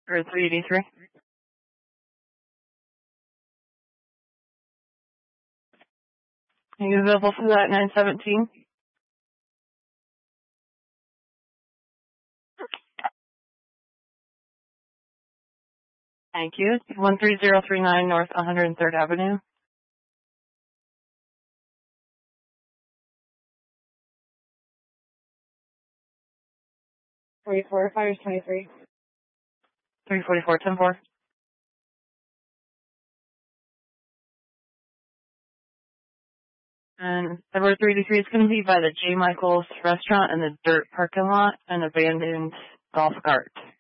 Or 383. Are you available for that 917? Thank you. 13039 North 103rd Avenue. 44, fires 23. 344, 104. And Edward 383 is going to be by the J. Michaels restaurant and the dirt parking lot and abandoned golf cart.